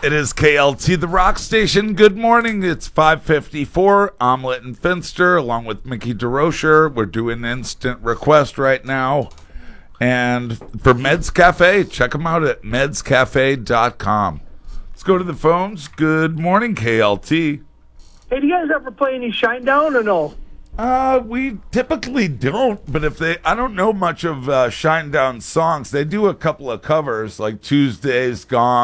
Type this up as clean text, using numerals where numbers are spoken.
It is KLT, the rock station. Good morning. It's 5:54. Omelet and Finster, along with Mickey DeRocher. We're doing instant request right now. And for Meds Cafe, check them out at medscafe.com. Let's go to the phones. Good morning, KLT. Hey, do you guys ever play any Shinedown or no? We typically don't, but I don't know much of Shinedown songs. They do a couple of covers, like Tuesday's Gone.